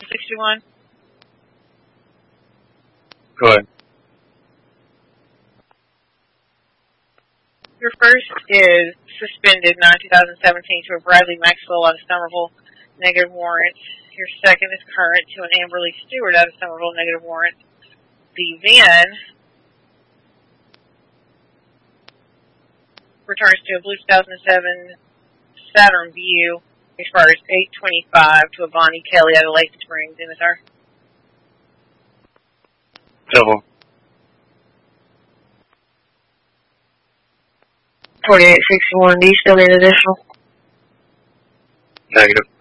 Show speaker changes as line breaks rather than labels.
4861.
Go ahead.
Your first is suspended 9/2017 to a Bradley Maxwell out of Somerville, negative warrant. Your second is current to an Amberly Stewart out of Somerville, negative warrant. The van returns to a blue 2007 Saturn View, expires 8/25 to a Bonnie Kelly out of Lake Springs, MSR.
Double.
4861, do you still need additional?
Negative.